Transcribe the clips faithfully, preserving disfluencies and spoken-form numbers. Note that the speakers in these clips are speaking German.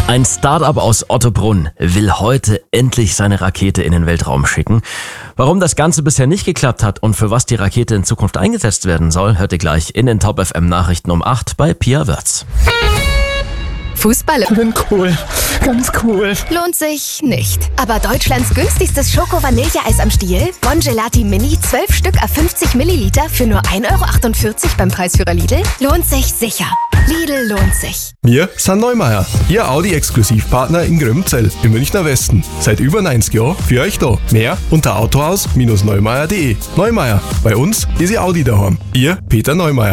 Ein Startup aus Ottobrunn will heute endlich seine Rakete in den Weltraum schicken. Warum das Ganze bisher nicht geklappt hat und für was die Rakete in Zukunft eingesetzt werden soll, hört ihr gleich in den Top F M Nachrichten um acht bei Pia Wörz. Fußball. Bin cool, ganz cool. Lohnt sich nicht. Aber Deutschlands günstigstes Schoko-Vanilleeis am Stiel? Bongelati Mini, zwölf Stück a fünfzig Milliliter für nur ein Euro achtundvierzig beim Preisführer Lidl? Lohnt sich sicher. Lidl lohnt sich. Wir sind Neumeier, Ihr Audi-Exklusivpartner in Grömzell im Münchner Westen. Seit über neunzig Jahren für euch da. Mehr unter autohaus Bindestrich neumeier punkt de. Neumeier, bei uns ist Ihr Audi daheim. Ihr Peter Neumeier.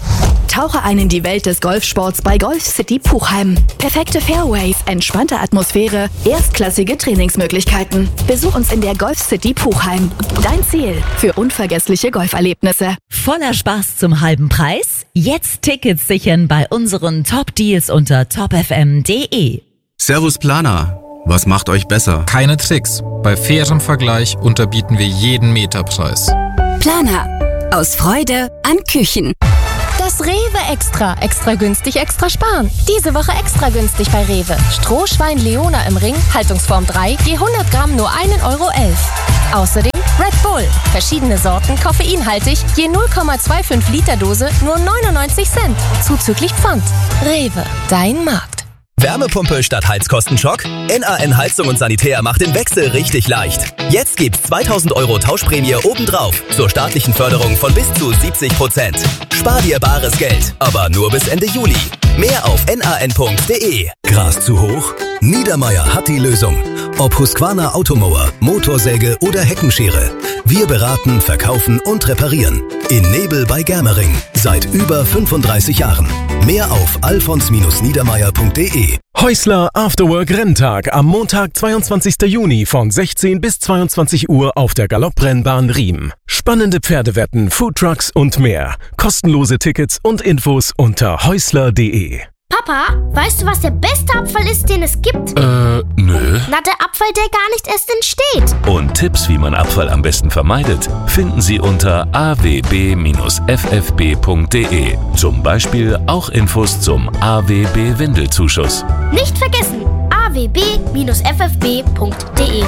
Tauche ein in die Welt des Golfsports bei Golf City Puchheim. Perfekte Fairways, entspannte Atmosphäre, erstklassige Trainingsmöglichkeiten. Besuch uns in der Golf City Puchheim. Dein Ziel für unvergessliche Golferlebnisse. Voller Spaß zum halben Preis? Jetzt Tickets sichern bei unseren Top-Deals unter top f m punkt de. Servus Planer. Was macht euch besser? Keine Tricks. Bei fairem Vergleich unterbieten wir jeden Meterpreis. Planer. Aus Freude an Küchen. Das Rewe Extra. Extra günstig, extra sparen. Diese Woche extra günstig bei Rewe. Strohschwein Leona im Ring, Haltungsform drei, je hundert Gramm nur ein Euro elf. Außerdem Red Bull. Verschiedene Sorten, koffeinhaltig, je null Komma fünfundzwanzig Liter Dose, nur neunundneunzig Cent. Zuzüglich Pfand. Rewe, dein Markt. Wärmepumpe statt Heizkostenschock? N A N Heizung und Sanitär macht den Wechsel richtig leicht. Jetzt gibt's zweitausend Euro Tauschprämie obendrauf zur staatlichen Förderung von bis zu siebzig Prozent. Spar dir bares Geld, aber nur bis Ende Juli. Mehr auf n a n punkt de. Gras zu hoch? Niedermeier hat die Lösung. Ob Husqvarna Automower, Motorsäge oder Heckenschere. Wir beraten, verkaufen und reparieren. In Nebel bei Germering. Seit über fünfunddreißig Jahren. Mehr auf alfons Bindestrich niedermeier punkt de. Häusler Afterwork Renntag am Montag, zweiundzwanzigsten Juni von sechzehn bis zweiundzwanzig Uhr auf der Galopprennbahn Riem. Spannende Pferdewetten, Foodtrucks und mehr. Kostenlose Tickets und Infos unter häusler punkt de. Papa, weißt du, was der beste Abfall ist, den es gibt? Äh, nö. Na, der Abfall, der gar nicht erst entsteht. Und Tipps, wie man Abfall am besten vermeidet, finden Sie unter a w b Bindestrich f f b punkt de. Zum Beispiel auch Infos zum A W B-Windelzuschuss. Nicht vergessen, a w b Bindestrich f f b punkt de.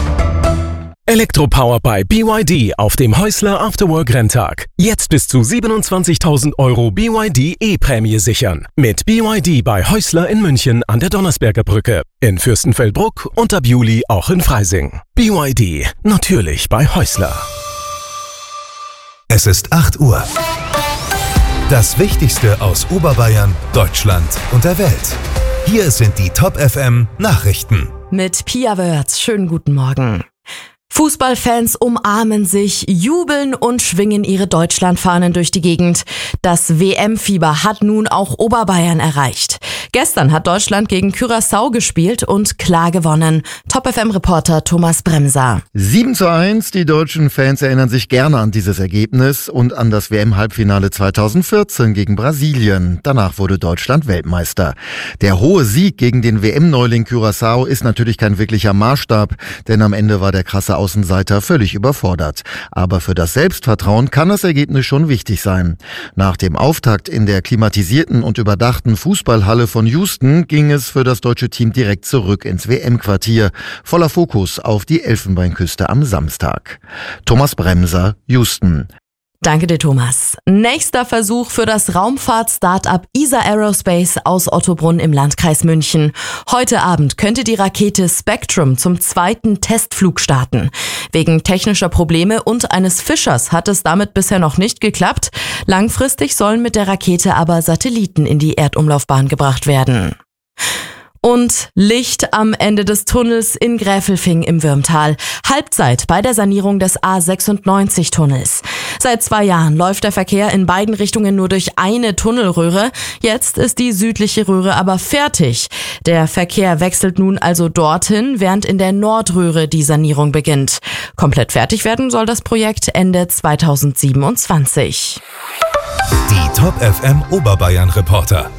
Elektropower bei B Y D auf dem Häusler Afterwork Renntag. Jetzt bis zu siebenundzwanzigtausend Euro B Y D E-Prämie sichern. Mit B Y D bei Häusler in München an der Donnersberger Brücke, in Fürstenfeldbruck und ab Juli auch in Freising. B Y D, natürlich bei Häusler. Es ist acht Uhr. Das Wichtigste aus Oberbayern, Deutschland und der Welt. Hier sind die Top F M Nachrichten. Mit Pia Wörz, schönen guten Morgen. Fußballfans umarmen sich, jubeln und schwingen ihre Deutschlandfahnen durch die Gegend. Das W M-Fieber hat nun auch Oberbayern erreicht. Gestern hat Deutschland gegen Curaçao gespielt und klar gewonnen. Top F M-Reporter Thomas Bremser. sieben zu eins, die deutschen Fans erinnern sich gerne an dieses Ergebnis und an das W M-Halbfinale zweitausendvierzehn gegen Brasilien. Danach wurde Deutschland Weltmeister. Der hohe Sieg gegen den W M-Neuling Curaçao ist natürlich kein wirklicher Maßstab, denn am Ende war der krasse Außenseiter völlig überfordert. Aber für das Selbstvertrauen kann das Ergebnis schon wichtig sein. Nach dem Auftakt in der klimatisierten und überdachten Fußballhalle von Houston ging es für das deutsche Team direkt zurück ins W M-Quartier, voller Fokus auf die Elfenbeinküste am Samstag. Thomas Bremser, Houston. Danke dir, Thomas. Nächster Versuch für das Raumfahrt-Startup E S A Aerospace aus Ottobrunn im Landkreis München. Heute Abend könnte die Rakete Spectrum zum zweiten Testflug starten. Wegen technischer Probleme und eines Fischers hat es damit bisher noch nicht geklappt. Langfristig sollen mit der Rakete aber Satelliten in die Erdumlaufbahn gebracht werden. Und Licht am Ende des Tunnels in Gräfelfing im Würmtal. Halbzeit bei der Sanierung des A sechsundneunzig Tunnels. Seit zwei Jahren läuft der Verkehr in beiden Richtungen nur durch eine Tunnelröhre. Jetzt ist die südliche Röhre aber fertig. Der Verkehr wechselt nun also dorthin, während in der Nordröhre die Sanierung beginnt. Komplett fertig werden soll das Projekt Ende zweitausendsiebenundzwanzig. Die Top F M Oberbayern Reporter.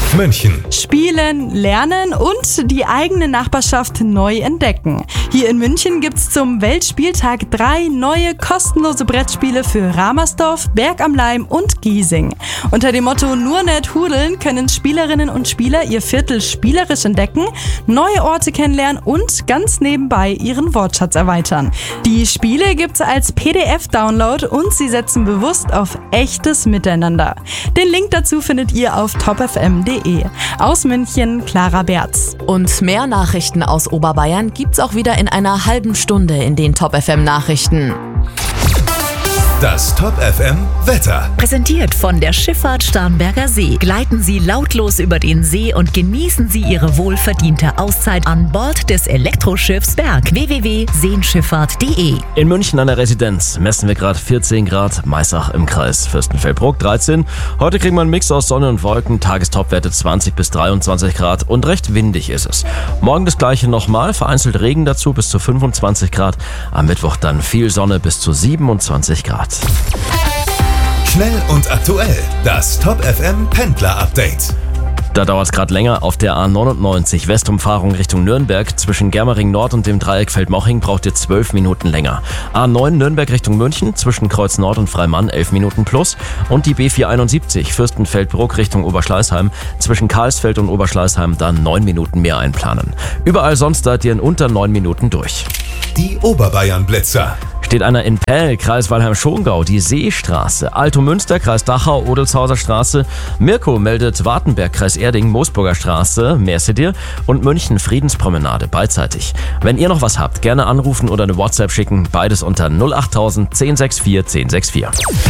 München. Spielen, lernen und die eigene Nachbarschaft neu entdecken. Hier in München gibt's zum Weltspieltag drei neue kostenlose Brettspiele für Ramersdorf, Berg am Laim und Giesing. Unter dem Motto Nur nicht hudeln können Spielerinnen und Spieler ihr Viertel spielerisch entdecken, neue Orte kennenlernen und ganz nebenbei ihren Wortschatz erweitern. Die Spiele gibt's als P D F-Download und sie setzen bewusst auf echtes Miteinander. Den Link dazu findet ihr auf top f m punkt d e. Aus München, Clara Berz. Und mehr Nachrichten aus Oberbayern gibt's auch wieder in einer halben Stunde in den Top F M Nachrichten. Das Top F M Wetter. Präsentiert von der Schifffahrt Starnberger See. Gleiten Sie lautlos über den See und genießen Sie Ihre wohlverdiente Auszeit an Bord des Elektroschiffs Berg. w w w punkt seenschifffahrt punkt d e. In München an der Residenz messen wir gerade vierzehn Grad, Maisach im Kreis Fürstenfeldbruck dreizehn. Heute kriegen wir einen Mix aus Sonne und Wolken, Tagestopwerte zwanzig bis dreiundzwanzig Grad und recht windig ist es. Morgen das gleiche nochmal, vereinzelt Regen dazu bis zu fünfundzwanzig Grad. Am Mittwoch dann viel Sonne bis zu siebenundzwanzig Grad. Schnell und aktuell, das Top F M Pendler Update. Da dauert es gerade länger. Auf der A neunundneunzig Westumfahrung Richtung Nürnberg zwischen Germering Nord und dem Dreieck Feldmoching braucht ihr zwölf Minuten länger. A neun Nürnberg Richtung München zwischen Kreuz Nord und Freimann elf Minuten plus. Und die B vierhunderteinundsiebzig Fürstenfeldbruck Richtung Oberschleißheim zwischen Karlsfeld und Oberschleißheim dann neun Minuten mehr einplanen. Überall sonst seid ihr in unter neun Minuten durch. Die Oberbayern-Blitzer. Steht einer in Pell, Kreis Weilheim-Schongau, die Seestraße, Altomünster, Kreis Dachau, Odelshauser Straße, Mirko meldet Wartenberg, Kreis Erding, Moosburger Straße, Mercedier und München Friedenspromenade beidseitig. Wenn ihr noch was habt, gerne anrufen oder eine WhatsApp schicken, beides unter null achttausend zehn sechs vier zehn sechs vier.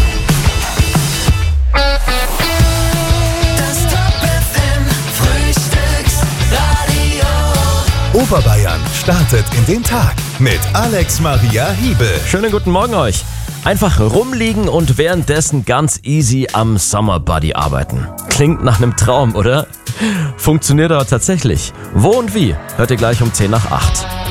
Oberbayern startet in den Tag mit Alex Maria Hiebel. Schönen guten Morgen euch. Einfach rumliegen und währenddessen ganz easy am Summer Buddy arbeiten. Klingt nach einem Traum, oder? Funktioniert aber tatsächlich. Wo und wie? Hört ihr gleich um zehn nach acht.